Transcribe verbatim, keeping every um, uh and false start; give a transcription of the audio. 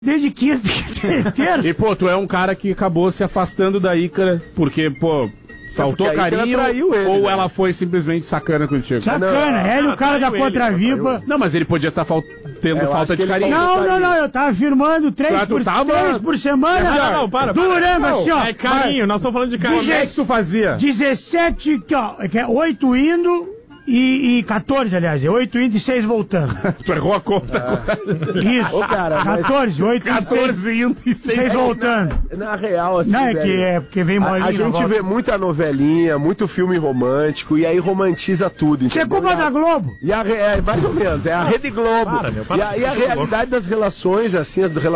Desde quinta, terça. E, pô, tu é um cara que acabou se afastando da Ícara, porque, pô, faltou porque a Ícara carinho, traiu ele, ou né? ela foi simplesmente sacana contigo? Sacana, ele o cara da traiu ele, Contravipa. Não, mas ele podia estar fal... tendo É, eu falta acho de que ele carinho. faltou- Não, não, não, eu tava firmando três, Ah, tu por, tava- três por semana. Não, não, não, para, para. Durando Não, assim, ó. É carinho, nós estamos falando de carinho. Como é que tu fazia? dezessete, que, ó, que é oito indo e, e quatorze, aliás. É oito indo e seis voltando. Tu errou a conta. Isso. Ô, cara, mas- quatorze, oito indo e seis, quatorze indo e seis seis voltando. Na real, assim, Não, é que, velho, é porque vem a, molinho. a gente vê muita novelinha, muito filme romântico, e aí romantiza tudo, Isso é entendeu? culpa E a- da Globo. E a, re- é, mais ou menos, é a Rede Globo. Para, meu, para e a, de e a ser louco. realidade das relações, assim, as